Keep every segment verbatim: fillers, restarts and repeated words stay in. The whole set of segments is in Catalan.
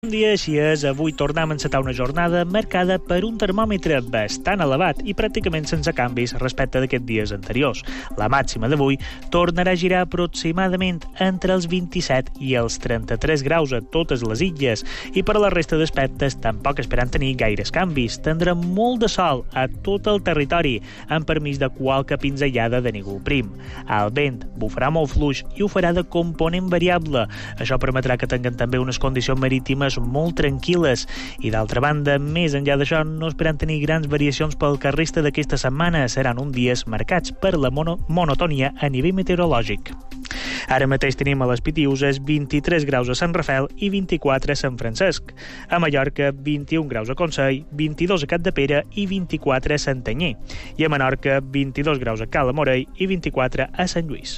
Bon dia, així és. Avui tornem a encetar una jornada marcada per un termòmetre bastant elevat i pràcticament sense canvis respecte d'aquests dies anteriors. La màxima d'avui tornarà a girar aproximadament entre els vint-i-set i els trenta-tres graus a totes les illes i per a la resta d'aspectes tampoc esperant tenir gaires canvis. Tindrem molt de sol a tot el territori, amb permís de qualque pinzellada de nígol prim. El vent bufarà molt fluix i ho farà de component variable. Això permetrà que tinguem també unes condicions marítimes molt tranquil·les i, d'altra banda, més enllà d'això, no esperant tenir grans variacions pel que resta d'aquesta setmana. Seran uns dies marcats per la mono monotònia a nivell meteorològic. Ara mateix tenim a les Pitiüses vint-i-tres graus a Sant Rafel i vint-i-quatre a Sant Francesc. A Mallorca, vint-i-un graus a Consell, vint-i-dos a Capdepera i vint-i-quatre a Santanyí. I a Menorca, vint-i-dos graus a Cala Morell i vint-i-quatre a Sant Lluís.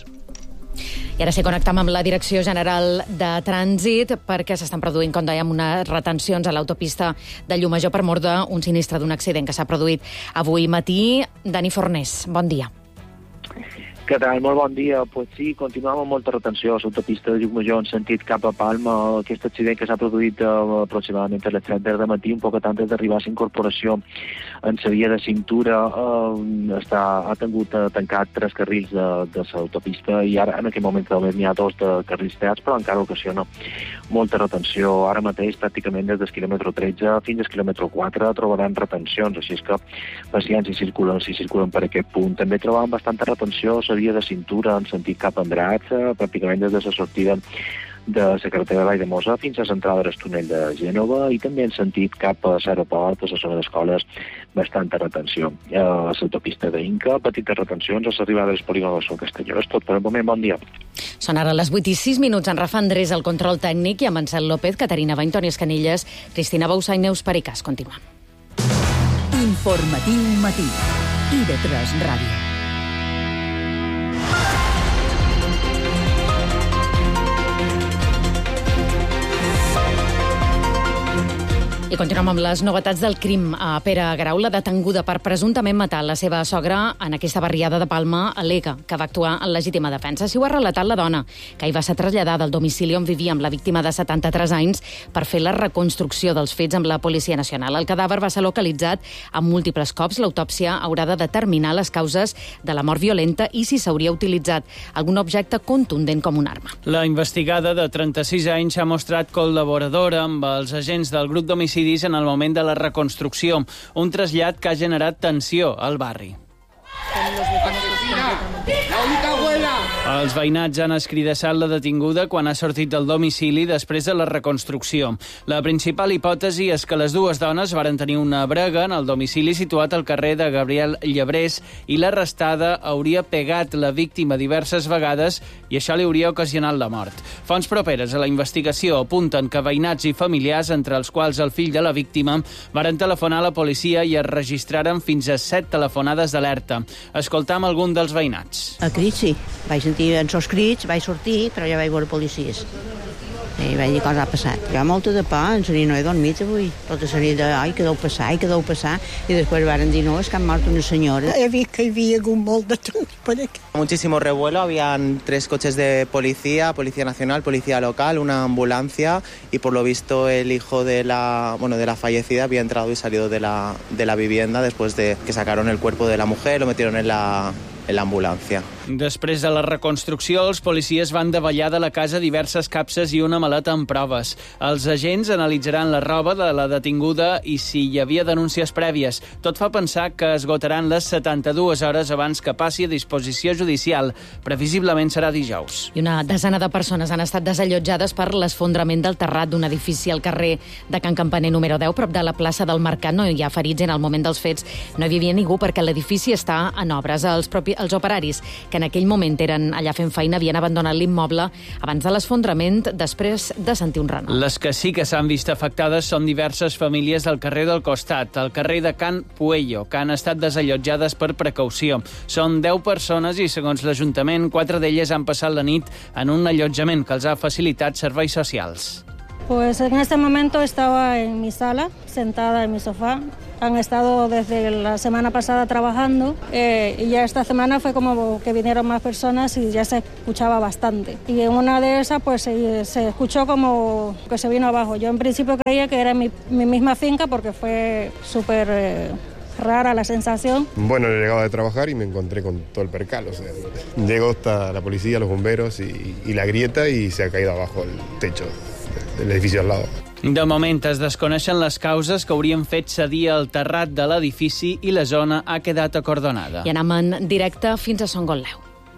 I ara sí, connectem amb la Direcció General de Trànsit perquè s'estan produint, com dèiem, unes retencions a l'autopista de Llumajor per mort d'un sinistre d'un accident que s'ha produït avui matí. Dani Fornés, bon dia. Què tal? Molt bon dia. Pues sí, continuem amb molta retenció a l'autopista de Llucmajor en sentit cap a Palma. Aquest accident que s'ha produït uh, aproximadament a les set del matí, un poc antes d'arribar a la incorporació en la via de cintura, uh, està, ha tingut uh, tancat tres carrils de, de l'autopista i ara en aquest moment també n'hi ha dos de carrils teats, però encara ocasiona molta retenció. Ara mateix, pràcticament des del quilòmetre tretze fins al quilòmetre quatre trobaran retencions, així és que pacients si circulen, si circulen per aquest punt. També trobam bastanta retenció a la via de cintura en sentit cap a Andratx, pràcticament des de la sortida de la carretera de Valldemossa fins a l'entrada del túnel de Gènova i també en sentit cap a l'aeroport, a la zona d'escoles, bastanta retenció. A l'autopista d'Inca, petites retencions a l'arribada dels polígons del Castelló. És tot per el moment, bon dia. Són ara les vuit i sis minuts. En Rafa Andrés, el control tècnic, i amb Ansel López, Caterina Bain, Toni Escanilles, Cristina Bausà i Neus Pericàs. Continuem. Informatiu matí. I de tres Ràdio. I continuem amb les novetats del crim. A Pere Graula, detenguda per presumptament matar la seva sogra en aquesta barriada de Palma, al·lega que va actuar en legítima defensa. Si ho ha relatat la dona, que hi va ser traslladada al domicili on vivia amb la víctima de setanta-tres anys per fer la reconstrucció dels fets amb la Policia Nacional. El cadàver va ser localitzat amb múltiples cops. L'autòpsia haurà de determinar les causes de la mort violenta i si s'hauria utilitzat algun objecte contundent com una arma. La investigada de trenta-sis anys s'ha mostrat col·laboradora amb els agents del grup d'homicidis en el moment de la reconstrucció, un trasllat que ha generat tensió al barri. Els veïnats han escridassat la detinguda quan ha sortit del domicili després de la reconstrucció. La principal hipòtesi és que les dues dones varen tenir una brega en el domicili situat al carrer de Gabriel Llebrés i l'arrestada hauria pegat la víctima diverses vegades i això li hauria ocasionat la mort. Fonts properes a la investigació apunten que veïnats i familiars, entre els quals el fill de la víctima, varen telefonar a la policia i es registraren fins a set telefonades d'alerta. Escoltam algun dels veïnats. El crit, sí. Vaig sentir els seus crits, vaig sortir, però ja vaig veure policies. I vaig dir cosa ha passat. Jo molta de por, en seria no he dormit avui. Tota seria de, ai, què deu passar, ai, què deu passar. I després varen dir, no, és que han mort una senyora. He vist que hi havia hagut molt de tot per aquí. Muchísimo revuelo, habían tres coches de policía, Policía Nacional, Policía Local, una ambulancia y por lo visto el hijo de la, bueno, de la fallecida había entrado y salido de la, de la vivienda después de que sacaron el cuerpo de la mujer, lo metieron en la... en l'ambulància. Després de la reconstrucció, els policies van davallar de la casa diverses capses i una maleta amb proves. Els agents analitzaran la roba de la detinguda i si hi havia denúncies prèvies. Tot fa pensar que esgotaran les setanta-dues hores abans que passi a disposició judicial. Previsiblement serà dijous. I una desena de persones han estat desallotjades per l'esfondrament del terrat d'un edifici al carrer de Can Campaner número deu, prop de la plaça del Mercat. No hi ha ferits en el moment dels fets. No hi havia ningú perquè l'edifici està en obres. Els propis Els operaris, que en aquell moment eren allà fent feina, havien abandonat l'immoble abans de l'esfondrament, després de sentir un renau. Les que sí que s'han vist afectades són diverses famílies del carrer del costat, al carrer de Can Puello, que han estat desallotjades per precaució. Són deu persones i, segons l'Ajuntament, quatre d'elles han passat la nit en un allotjament que els ha facilitat serveis socials. Pues en este momento estaba en mi sala, sentada en mi sofá. Han estado desde la semana pasada trabajando eh, y ya esta semana fue como que vinieron más personas y ya se escuchaba bastante. Y en una de esas pues se, se escuchó como que se vino abajo. Yo en principio creía que era mi, mi misma finca porque fue súper eh, rara la sensación. Bueno, llegaba de trabajar y me encontré con todo el percal. O sea, llegó hasta la policía, los bomberos y, y la grieta y se ha caído abajo el techo del edificio al lado. De moment es desconeixen les causes que haurien fet cedir el terrat de l'edifici i la zona ha quedat acordonada. I anem en directe fins a Son Gotleu.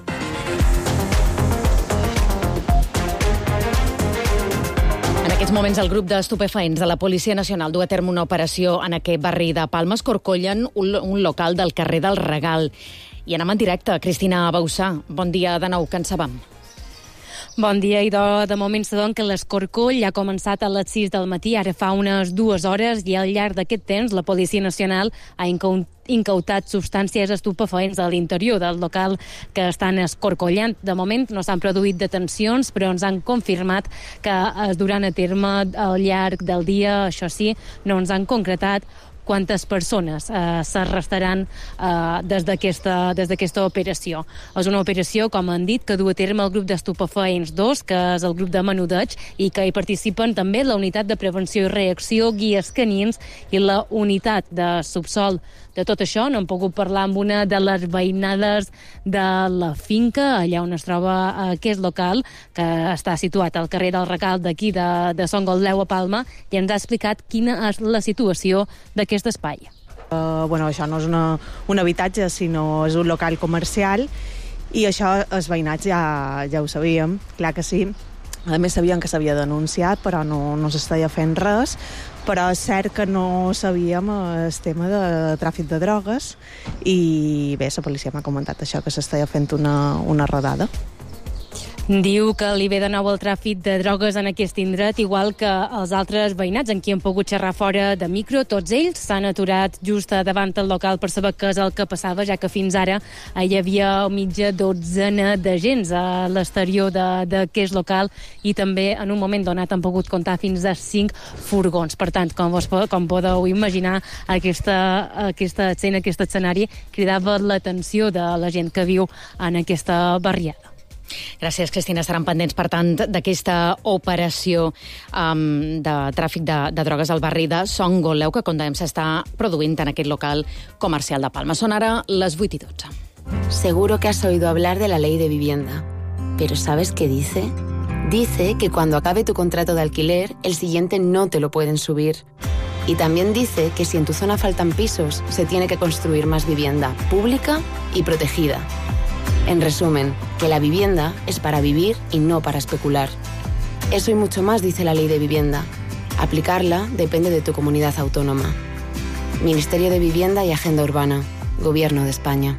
En aquests moments el grup d'estupefaents de la Policia Nacional du a terme una operació en aquest barri de Palma. Escorcollen un, un local del carrer del Regal. I anem en directe. Cristina Bausà, bon dia de nou, que en sabem. Bon dia, i de, de moment sabem que l'escorcoll ha començat a les sis del matí, ara fa unes dues hores, i al llarg d'aquest temps la Policia Nacional ha incautat substàncies estupefaents a l'interior del local que estan escorcollant. De moment no s'han produït detencions, però ens han confirmat que es duran a terme al llarg del dia. Això sí, no ens han concretat quantes persones eh, s'arrestaran eh, des d'aquesta des d'aquesta operació. És una operació, com han dit, que du a terme el grup d'estupefaents dos, que és el grup de menudeig, i que hi participen també la unitat de prevenció i reacció, guies canins i la unitat de subsol. De tot això no hem pogut parlar amb una de les veïnades de la finca, allà on es troba aquest local, que està situat al carrer del Regal d'aquí de, de Son Gotleu a Palma, i ens ha explicat quina és la situació d'aquest espai. Uh, bueno, això no és una, un habitatge, sinó és un local comercial, i això els veïnats ja, ja ho sabíem, clar que sí. A més, sabíem que s'havia denunciat, però no, no s'estava fent res. Però és cert que no sabíem el tema de tràfic de drogues i bé, la policia m'ha comentat això, que s'estava fent una, una rodada. Diu que li ve de nou el tràfic de drogues en aquest indret, igual que els altres veïnats amb qui hem pogut xerrar fora de micro. Tots ells s'han aturat just davant el local per saber què és el que passava, ja que fins ara hi havia mitja dotzena d'agents a l'exterior d'aquest local i també en un moment donat han pogut comptar fins a cinc furgons. Per tant, com, vos, com podeu imaginar, aquesta, aquesta escena, aquest escenari cridava l'atenció de la gent que viu en aquesta barriada. Gràcies, Cristina. Estaran pendents, per tant, d'aquesta operació um, de tràfic de, de drogues al barri de Son Gotleu, que, com dèiem, s'està produint en aquest local comercial de Palma. Són ara les vuit i dotze. Seguro que has oído hablar de la ley de vivienda. ¿Pero sabes qué dice? Dice que cuando acabe tu contrato de alquiler, el siguiente no te lo pueden subir. Y también dice que si en tu zona faltan pisos, se tiene que construir más vivienda pública y protegida. En resumen, que la vivienda es para vivir y no para especular. Eso y mucho más dice la Ley de Vivienda. Aplicarla depende de tu comunidad autónoma. Ministerio de Vivienda y Agenda Urbana. Gobierno de España.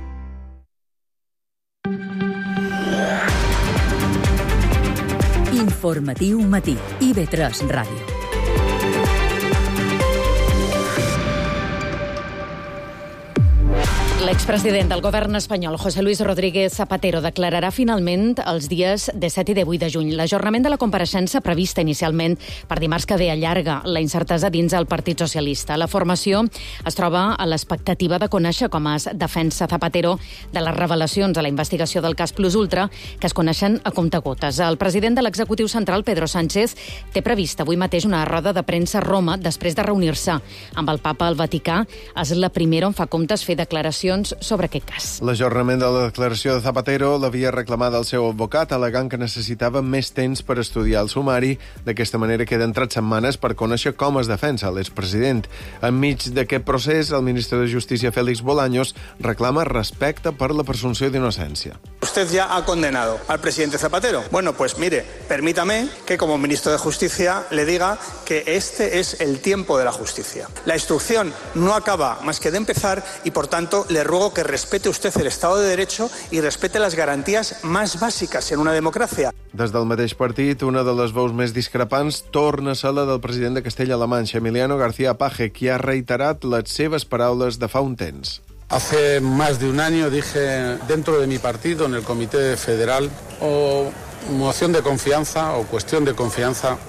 Informatiu matí. I ve tres Ràdio. L'expresident del govern espanyol, José Luis Rodríguez Zapatero, declararà finalment els dies disset i divuit de juny. L'ajornament de la compareixença prevista inicialment per dimarts que ve allarga la incertesa dins el Partit Socialista. La formació es troba a l'expectativa de conèixer com es defensa Zapatero de les revelacions a la investigació del cas Plus Ultra, que es coneixen a comptagotes. El president de l'executiu central, Pedro Sánchez, té prevista avui mateix una roda de premsa a Roma després de reunir-se amb el papa al Vaticà. És la primera on fa comptes fer declaracions sobre aquest cas. L'ajornament de la declaració de Zapatero l'havia reclamada el seu advocat, al·legant que necessitava més temps per estudiar el sumari. D'aquesta manera queden tres setmanes per conèixer com es defensa l'expresident. Enmig d'aquest procés, el ministre de Justícia, Félix Bolaños, reclama respecte per la presumpció d'innocència. Usted ya ha condenado al presidente Zapatero. Bueno, pues mire, permítame que como ministro de Justicia le diga que este es el tiempo de la justicia. La instrucción no acaba más que de empezar y, por tanto, le ruego que respete usted el Estado de Derecho y respete las garantías más básicas en una democracia. Des del mateix partit, una de les veus més discrepants torna a ser la del president de Castella-La Manxa, Emiliano García Paje, qui ha reiterat les seves paraules de fa un temps. Hace más de un año dije dentro de mi partido, en el Comité Federal, o moción de confianza o cuestión de confianza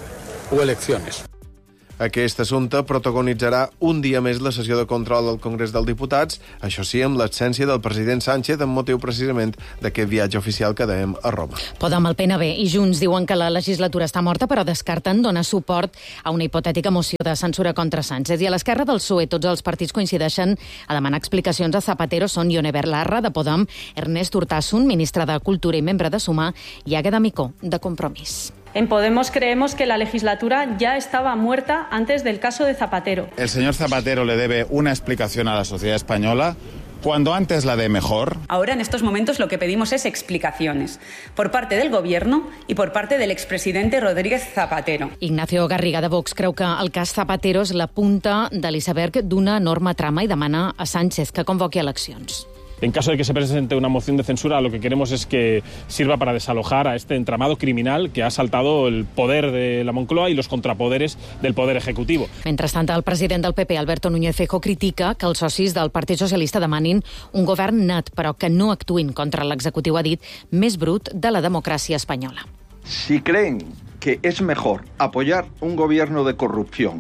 o elecciones. Aquest assumpte protagonitzarà un dia més la sessió de control al Congrés dels Diputats, això sí, amb l'absència del president Sánchez amb motiu precisament d'aquest viatge oficial que dèiem a Roma. Podem, el P N B i Junts diuen que la legislatura està morta, però descarten donar suport a una hipotètica moció de censura contra Sánchez. I a l'esquerra del P S O E tots els partits coincideixen a demanar explicacions a Zapatero. Són Ione Belarra, de Podem, Ernest Urtasun, ministre de Cultura i membre de Sumar, i Águeda Micó, de Compromís. En Podemos creemos que la legislatura ya estaba muerta antes del caso de Zapatero. El señor Zapatero le debe una explicación a la sociedad española, cuando antes la dé mejor. Ahora, en estos momentos, lo que pedimos es explicaciones por parte del Gobierno y por parte del expresidente Rodríguez Zapatero. Ignacio Garriga, de Vox, creu que el cas Zapatero és la punta de l'iceberg d'una enorme trama i demana a Sánchez que convoqui eleccions. En caso de que se presente una moción de censura, lo que queremos es que sirva para desalojar a este entramado criminal que ha asaltado el poder de la Moncloa y los contrapoderes del poder ejecutivo. Mentrestant, el president del P P, Alberto Núñez Feijóo, critica que els socis del Partit Socialista demanin un govern net, però que no actuïn contra l'executiu, ha dit, més brut de la democràcia espanyola. Si creen que es mejor apoyar un gobierno de corrupción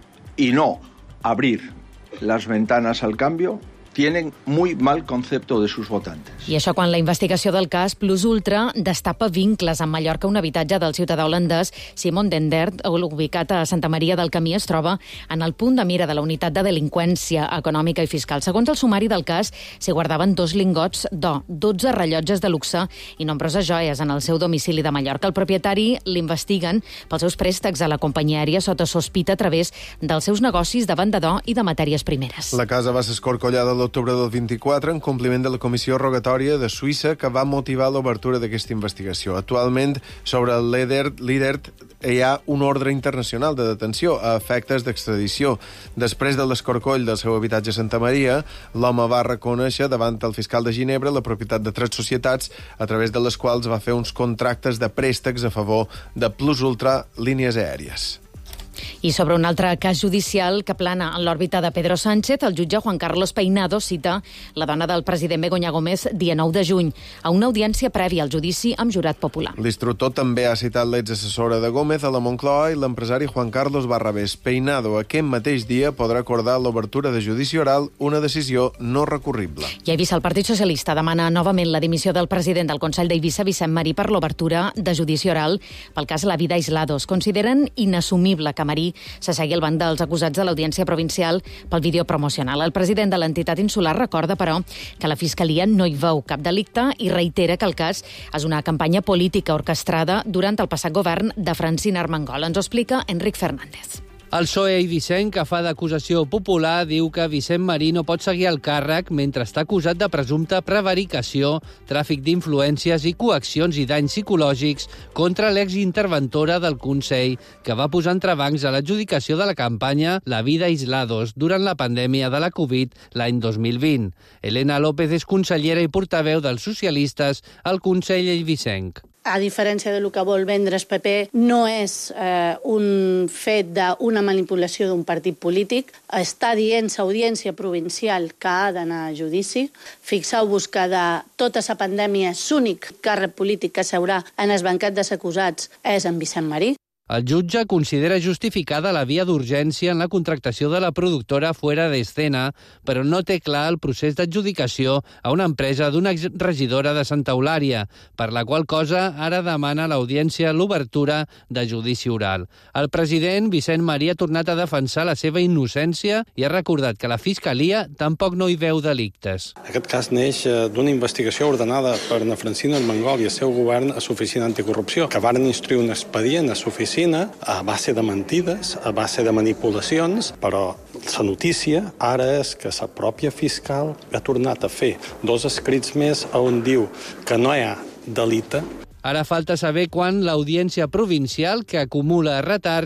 y no abrir las ventanas al cambio, tienen muy mal concepto de sus votantes. I això quan la investigació del cas Plus Ultra destapa vincles amb Mallorca. Un habitatge del ciutadà holandès Simon Dendert, ubicat a Santa Maria del Camí, es troba en el punt de mira de la unitat de delinqüència econòmica i fiscal. Segons el sumari del cas, s'hi guardaven dos lingots d'or, dotze rellotges de luxe i nombroses joies en el seu domicili de Mallorca. El propietari l'investiguen pels seus préstecs a la companyia aèria sota sospita a través dels seus negocis de venda d'or i de matèries primeres. La casa va ser escorcollada l'octubre del vint-i-quatre en compliment de la comissió rogatòria de Suïssa que va motivar l'obertura d'aquesta investigació. Actualment, sobre el líder hi ha un ordre internacional de detenció a efectes d'extradició. Després de l'escorcoll del seu habitatge a Santa Maria, l'home va reconèixer davant el fiscal de Ginebra la propietat de tres societats a través de les quals va fer uns contractes de préstecs a favor de Plus Ultra Línies Aèries. I sobre un altre cas judicial que plana en l'òrbita de Pedro Sánchez, el jutge Juan Carlos Peinado cita la dona del president Begoña Gómez dia nou de juny a una audiència prèvia al judici amb jurat popular. L'instructor també ha citat l'exassessora de Gómez a la Moncloa i l'empresari Juan Carlos Barrabés. Peinado aquest mateix dia podrà acordar l'obertura de judici oral, una decisió no recurrible. I a Eivissa, el Partit Socialista demana novament la dimissió del president del Consell d'Eivissa, Vicent Marí, per l'obertura de judici oral pel cas La Vida Aislados. Consideren inassumible que Marí s'assegui al banc dels acusats de l'Audiència Provincial pel vídeo promocional. El president de l'entitat insular recorda, però, que la Fiscalia no hi veu cap delicte i reitera que el cas és una campanya política orquestrada durant el passat govern de Francina Armengol. Ens ho explica Enric Fernández. El P S O E eivissenc, que fa d'acusació popular, diu que Vicent Marí no pot seguir al càrrec mentre està acusat de presumpta prevaricació, tràfic d'influències i coaccions i danys psicològics contra l'exinterventora del Consell, que va posar entrebancs a l'adjudicació de la campanya La Vida Aislados durant la pandèmia de la Covid l'any dos mil vint. Elena López és consellera i portaveu dels socialistes al Consell eivissenc. A diferència del que vol vendre el P P, no és eh, un fet d'una manipulació d'un partit polític. Està dient l'Audiència Provincial que ha d'anar a judici. Fixeu-vos que de tota la pandèmia l'únic càrrec polític que s'haurà en el banquet dels acusats és en Vicent Marí. El jutge considera justificada la via d'urgència en la contractació de la productora Fuera de Escena, però no té clar el procés d'adjudicació a una empresa d'una regidora de Santa Eulària, per la qual cosa ara demana a l'audiència l'obertura de judici oral. El president, Vicent Marí, ha tornat a defensar la seva innocència i ha recordat que la Fiscalia tampoc no hi veu delictes. Aquest cas neix d'una investigació ordenada per na Francina Armengol i el seu govern a l'Oficina Anticorrupció, que varen instruir un expedient a l'oficina a base de mentides, a base de manipulacions, però la notícia ara és que la pròpia fiscal ha tornat a fer dos escrits més on diu que no hi ha delicte. Ara falta saber quan l'Audiència Provincial, que acumula retards,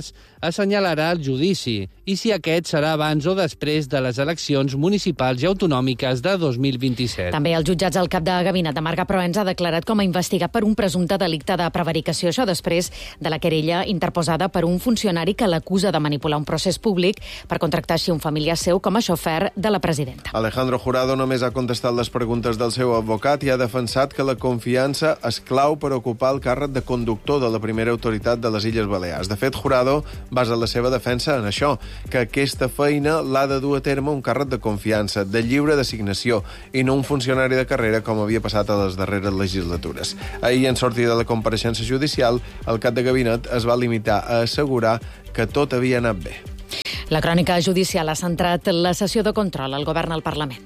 assenyalarà el judici i si aquest serà abans o després de les eleccions municipals i autonòmiques de dos mil vint-i-set. També els jutjats al cap de gabinet de Marga Proens ha declarat com a investigat per un presumpte delicte de prevaricació. Això després de la querella interposada per un funcionari que l'acusa de manipular un procés públic per contractar així un familiar seu com a xofer de la presidenta. Alejandro Jurado només ha contestat les preguntes del seu advocat i ha defensat que la confiança és clau per ocupar el càrrec de conductor de la primera autoritat de les Illes Balears. De fet, Jurado basa la seva defensa en això, que aquesta feina l'ha de dur a terme un càrrec de confiança, de lliure designació, i no un funcionari de carrera com havia passat a les darreres legislatures. Ahir, en sortir de la compareixença judicial, el cap de gabinet es va limitar a assegurar que tot havia anat bé. La crònica judicial ha centrat la sessió de control al govern al Parlament.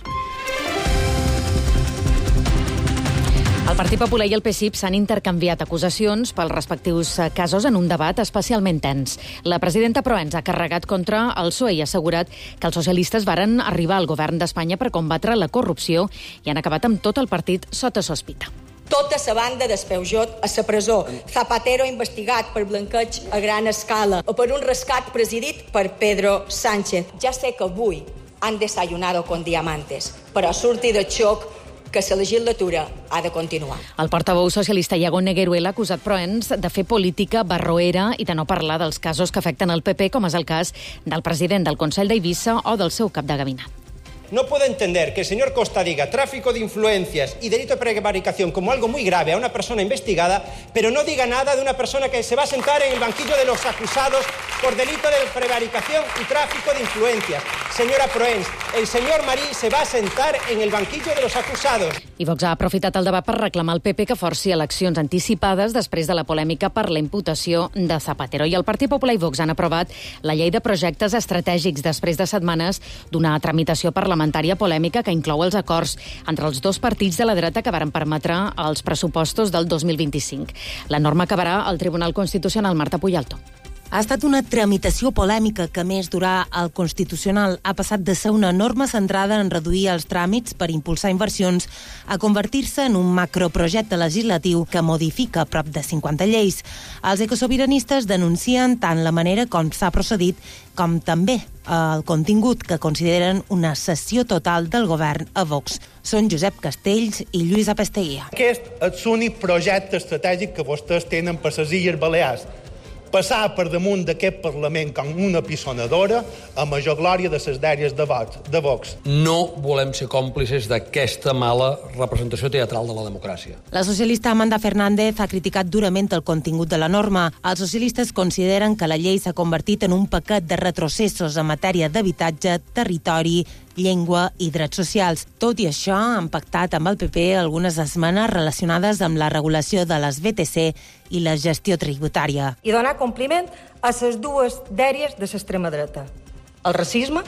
El Partit Popular i el P S I P s'han intercanviat acusacions pels respectius casos en un debat especialment tens. La presidenta Proens ha carregat contra el P S O E i ha assegurat que els socialistes varen arribar al govern d'Espanya per combatre la corrupció i han acabat amb tot el partit sota sospita. Tota la banda d'Espeujot a la presó. Zapatero investigat per blanqueig a gran escala o per un rescat presidit per Pedro Sánchez. Ja sé que avui han desayunado con diamantes, però surti de xoc que la legislatura ha de continuar. El portaveu socialista Iago Negueruel ha acusat Proens de fer política barroera i de no parlar dels casos que afecten el P P, com és el cas del president del Consell d'Eivissa o del seu cap de gabinet. No puedo entender que el señor Costa diga tráfico de influencias y delito de prevaricación como algo muy grave a una persona investigada, pero no diga nada de una persona que se va a sentar en el banquillo de los acusados por delito de prevaricación y tráfico de influencias. Señora Proens, el señor Marí se va a sentar en el banquillo de los acusados. I Vox ha aprofitat el debat per reclamar al P P que forci eleccions anticipades després de la polèmica per la imputació de Zapatero. I el Partit Popular i Vox han aprovat la llei de projectes estratègics després de setmanes d'una tramitació parlamentària polèmica que inclou els acords entre els dos partits de la dreta que varen permetre els pressupostos del dos mil vint-i-cinc. La norma acabarà al Tribunal Constitucional. Marta Puyalto. Ha estat una tramitació polèmica que, més durà el Constitucional, ha passat de ser una norma centrada en reduir els tràmits per impulsar inversions a convertir-se en un macroprojecte legislatiu que modifica prop de cinquanta lleis. Els ecosobiranistes denuncien tant la manera com s'ha procedit com també el contingut que consideren una cessió total del govern a Vox. Són Josep Castells i Lluís Apesteguia. Aquest és l'únic projecte estratègic que vostès tenen per les Illes Balears. Passar per damunt d'aquest Parlament com una pisonadora a major glòria de les dèries de Vox. No volem ser còmplices d'aquesta mala representació teatral de la democràcia. La socialista Amanda Fernández ha criticat durament el contingut de la norma. Els socialistes consideren que la llei s'ha convertit en un paquet de retrocessos en matèria d'habitatge, territori, llengua i drets socials. Tot i això, han pactat amb el P P algunes esmenes relacionades amb la regulació de les B T C i la gestió tributària. I donar compliment a les dues dèries de l'extrema dreta, el racisme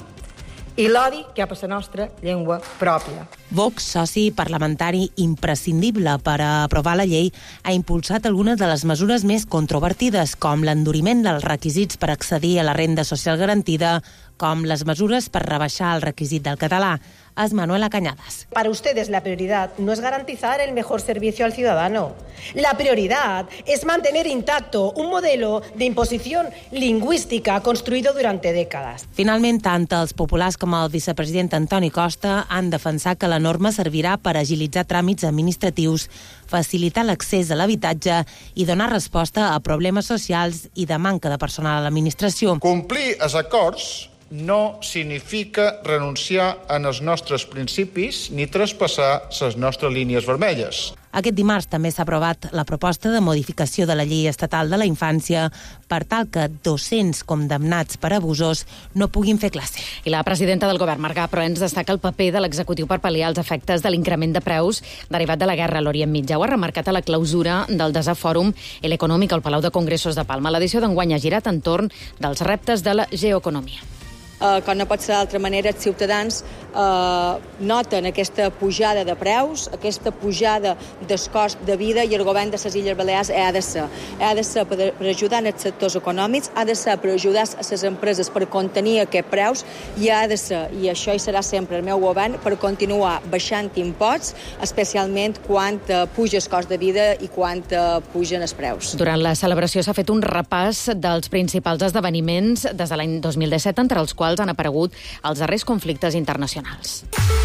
i l'odi que hi ha per la nostra llengua pròpia. Vox, soci parlamentari imprescindible per a aprovar la llei, ha impulsat algunes de les mesures més controvertides, com l'enduriment dels requisits per accedir a la renda social garantida, com les mesures per rebaixar el requisit del català. Es Manuela Cañadas. Para ustedes la prioridad no es garantizar el mejor servicio al ciudadano. La prioridad es mantener intacto un modelo de imposición lingüística construido durante décadas. Finalment, tant els populars com el vicepresident Antoni Costa han defensat que la norma servirà per agilitzar tràmits administratius, facilitar l'accés a l'habitatge i donar resposta a problemes socials i de manca de personal a l'administració. Complir els acords no significa renunciar als nostres principis ni traspassar les nostres línies vermelles. Aquest dimarts també s'ha aprovat la proposta de modificació de la llei estatal de la infància per tal que dos-cents condemnats per abusos no puguin fer classe. I la presidenta del govern, Marga Proens, destaca el paper de l'executiu per pal·liar els efectes de l'increment de preus derivat de la guerra a l'Orient Mitjà. Ho ha remarcat a la clausura del desè fòrum El Econòmic al Palau de Congressos de Palma. L'edició d'enguany ha girat entorn dels reptes de la geoeconomia. Uh, com no pot ser d'altra manera, els ciutadans eh, noten aquesta pujada de preus, aquesta pujada del cost de vida, i el govern de les Illes Balears ha de ser. Ha de ser per, per ajudar els sectors econòmics, ha de ser per ajudar les empreses per contenir aquests preus, i ha de ser, i això hi serà sempre el meu govern, per continuar baixant imposts, especialment quan eh, puja el cost de vida i quan eh, pugen els preus. Durant la celebració s'ha fet un repàs dels principals esdeveniments des de l'any dos mil disset, entre els quals han aparegut els darrers conflictes internacionals.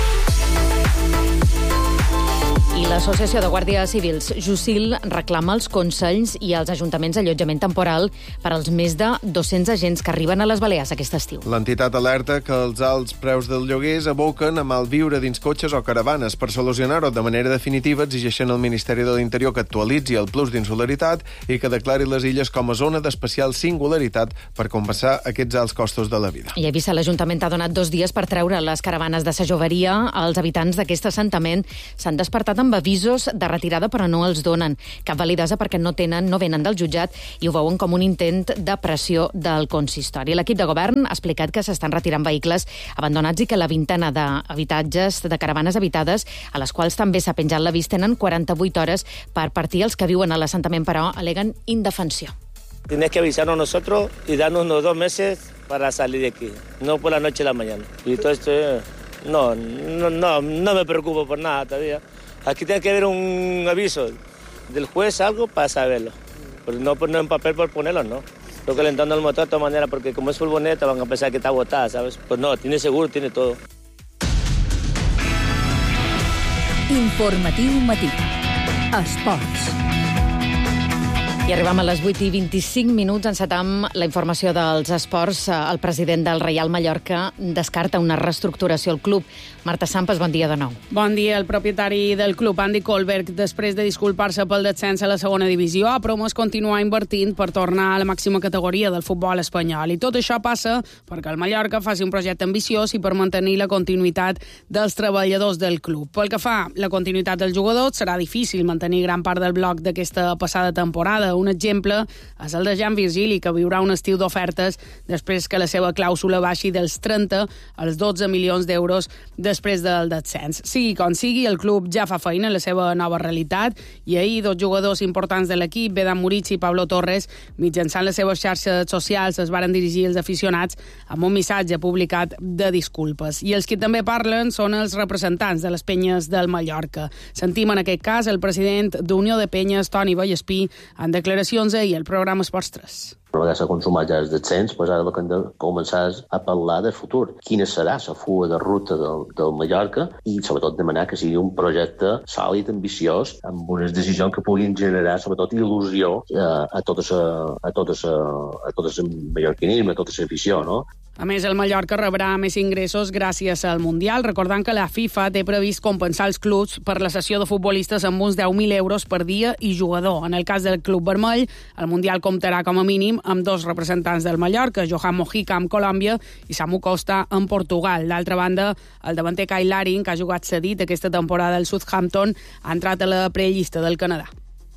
I l'Associació de Guàrdies Civils, Jusil, reclama als consells i als ajuntaments allotjament temporal per als més de dos-cents agents que arriben a les Balears aquest estiu. L'entitat alerta que els alts preus del lloguers aboquen a malviure dins cotxes o caravanes. Per solucionar-ho de manera definitiva, exigeixen al Ministeri de l'Interior que actualitzi el plus d'insularitat i que declari les illes com a zona d'especial singularitat per compensar aquests alts costos de la vida. I a Eivissa, l'Ajuntament ha donat dos dies per treure les caravanes de sa joveria. Els habitants d'aquest assentament s'han despertat amb avisos de retirada, però no els donen cap validesa perquè no tenen, no venen del jutjat i ho veuen com un intent de pressió del consistori. L'equip de govern ha explicat que s'estan retirant vehicles abandonats i que la vintena d'habitatges, de caravanes habitades, a les quals també s'ha penjat l'avís, tenen quaranta-vuit hores per partir. Els que viuen a l'assentament, però, aleguen indefensió. Tienes que avisarnos nosotros y darnos unos dos meses para salir de aquí, no por la noche a la mañana. Y todo esto, no, no, no, no me preocupo por nada todavía. Aquí tiene que haber un aviso del juez, algo, para saberlo. Pero no poner en papel por ponerlo, ¿no? Lo calentando el motor de todas maneras, porque como es furgoneta van a pensar que está botada, ¿sabes? Pues no, tiene seguro, tiene todo. Informatiu matí. Esports. I arribem a les vuit i vint-i-cinc minuts. Encetam la informació dels esports. El president del Reial Mallorca descarta una reestructuració al club. Marta Sampas, bon dia de nou. Bon dia. El propietari del club, Andy Kohlberg, després de disculpar-se pel descens a la segona divisió, ha promès continuar invertint per tornar a la màxima categoria del futbol espanyol. I tot això passa perquè el Mallorca faci un projecte ambiciós i per mantenir la continuïtat dels treballadors del club. Pel que fa la continuïtat dels jugadors, serà difícil mantenir gran part del bloc d'aquesta passada temporada. Un exemple és el de Jan Virgili, que viurà un estiu d'ofertes després que la seva clàusula baixi dels trenta als dotze milions d'euros després del descens. Sigui com sigui, el club ja fa feina en la seva nova realitat i ahir dos jugadors importants de l'equip, Vedan Muric i Pablo Torres, mitjançant les seves xarxes socials es varen dirigir als aficionats amb un missatge publicat de disculpes. I els que també parlen són els representants de les penyes del Mallorca. Sentim en aquest cas el president d'Unió de Penyes, Toni Vallespí, en declaracions ahir al programa Esports tres. Una vegada s'ha consumat ja el descens, doncs ara el que hem de començar és a parlar del futur. Quina serà la fuga de ruta del, del Mallorca i sobretot demanar que sigui un projecte sòlid, ambiciós, amb unes decisions que puguin generar sobretot il·lusió a, a tot el mallorquinisme, a tota l'afició, no? A més, el Mallorca rebrà més ingressos gràcies al Mundial, recordant que la FIFA té previst compensar els clubs per la cessió de futbolistes amb uns deu mil euros per dia i jugador. En el cas del Club Vermell, el Mundial comptarà com a mínim amb dos representants del Mallorca, Johan Mojica amb Colòmbia i Samu Costa amb Portugal. D'altra banda, el davanter Kyle Larin, que ha jugat cedit aquesta temporada al Southampton, ha entrat a la prellista del Canadà.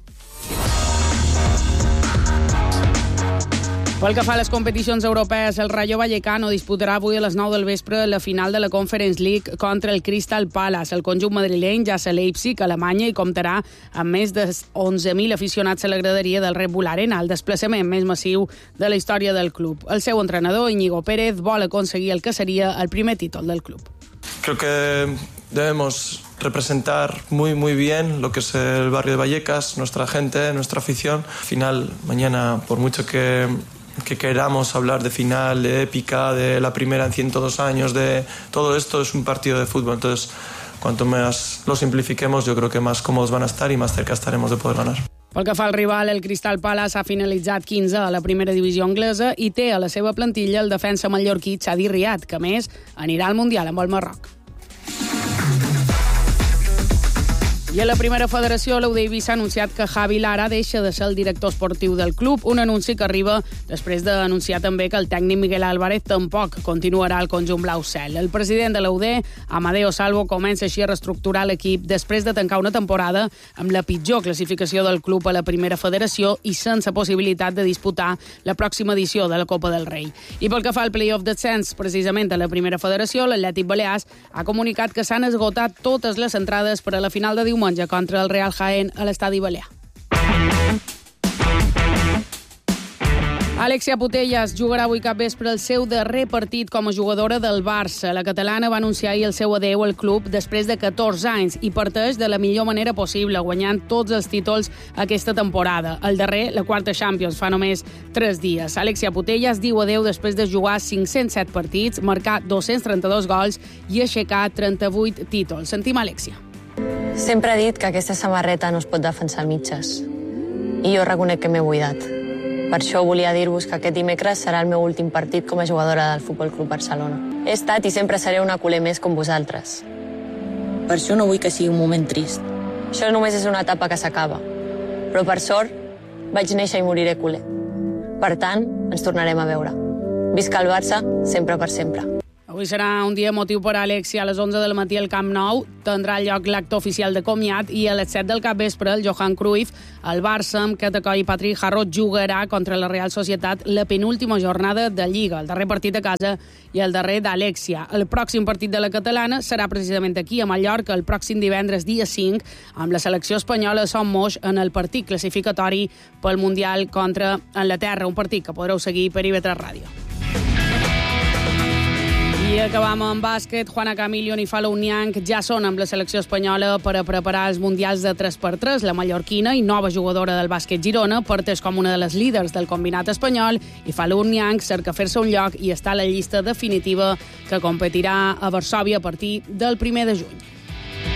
Pel que fa a les competicions europees, el Rayo Vallecano disputarà avui a les nou del vespre la final de la Conference League contra el Crystal Palace. El conjunt madrileny ja a Leipzig, a Alemanya, i comptarà amb més de onze mil aficionats a la graderia del Red Bull Arena, el desplaçament més massiu de la història del club. El seu entrenador, Íñigo Pérez, vol aconseguir el que seria el primer títol del club. Creo que debemos representar muy muy bien lo que es el barrio de Vallecas, nuestra gente, nuestra afición. Al final, mañana, por mucho que que queramos hablar de final, de épica, de la primera en ciento dos años, de todo esto es un partido de fútbol. Entonces, cuanto más lo simplifiquemos, yo creo que más cómodos van a estar y más cerca estaremos de poder ganar. Pel que fa al rival, el Crystal Palace ha finalitzat quinze a la primera divisió anglesa i té a la seva plantilla el defensa mallorquí Chadi Riad, que a més anirà al Mundial amb el Marroc. I a la primera federació, l'U D I s'ha anunciat que Javi Lara deixa de ser el director esportiu del club, un anunci que arriba després d'anunciar també que el tècnic Miguel Álvarez tampoc continuarà al conjunt blau cel. El president de l'U D, Amadeo Salvo, comença així a reestructurar l'equip després de tancar una temporada amb la pitjor classificació del club a la primera federació i sense possibilitat de disputar la pròxima edició de la Copa del Rei. I pel que fa al play-off descens, precisament a la primera federació, l'Atlètic Balears ha comunicat que s'han esgotat totes les entrades per a la final de diumenge contra el Real Jaén a l'Estadi Balear. Alexia Putellas jugarà avui capvespre el seu darrer partit com a jugadora del Barça. La catalana va anunciar ahir el seu adeu al club després de catorze anys i parteix de la millor manera possible, guanyant tots els títols aquesta temporada. El darrer, la quarta Champions, fa només tres dies. Alexia Putellas diu adeu després de jugar cinc-cents set partits, marcar dos-cents trenta-dos gols i aixecar trenta-vuit títols. Sentim Alexia. Sempre he dit que aquesta samarreta no es pot defensar a mitges. I jo reconec que m'he buidat. Per això volia dir-vos que aquest dimecres serà el meu últim partit com a jugadora del Futbol Club Barcelona. He estat i sempre seré una culer més com vosaltres. Per això no vull que sigui un moment trist. Això només és una etapa que s'acaba. Però per sort, vaig néixer i moriré culer. Per tant, ens tornarem a veure. Visca el Barça, sempre per sempre. Avui serà un dia emotiu per a Alexia. A les onze del matí al Camp Nou tindrà lloc l'acte oficial de comiat i a les set del capvespre el Johan Cruyff, el Barça, amb Catacoll i Patrick Harrod, jugarà contra la Real Societat la penúltima jornada de Lliga, el darrer partit a casa i el darrer d'Alexia. El pròxim partit de la catalana serà precisament aquí, a Mallorca, el pròxim divendres, dia cinc, amb la selecció espanyola a Son Moix en el partit classificatori pel Mundial contra Anglaterra, un partit que podreu seguir per I V tres Ràdio. I acabam amb bàsquet. Juana Camilion i Falou Niang ja són amb la selecció espanyola per a preparar els mundials de tres per tres. La mallorquina i nova jugadora del bàsquet Girona parteix com una de les líders del combinat espanyol i Falou Niang cerca fer-se un lloc i està a la llista definitiva que competirà a Varsòvia a partir del primer de juny.